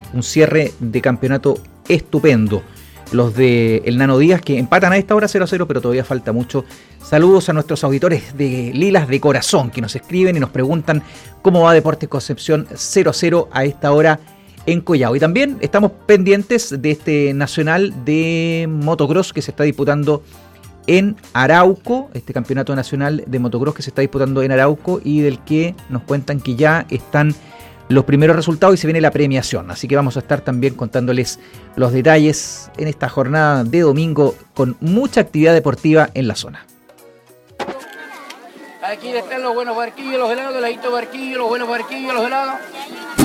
un cierre de campeonato estupendo. Los de el Nano Díaz, que empatan a esta hora 0-0, pero todavía falta mucho. Saludos a nuestros auditores de Lilas de Corazón, que nos escriben y nos preguntan cómo va Deportes Concepción 0-0 a esta hora en Collao. Y también estamos pendientes de este nacional de motocross que se está disputando en Arauco, este campeonato nacional de motocross que se está disputando en Arauco y del que nos cuentan que ya están los primeros resultados y se viene la premiación. Así que vamos a estar también contándoles los detalles en esta jornada de domingo con mucha actividad deportiva en la zona. Aquí están los buenos barquillos, los helados, el ladito barquillo, los buenos barquillos, los helados.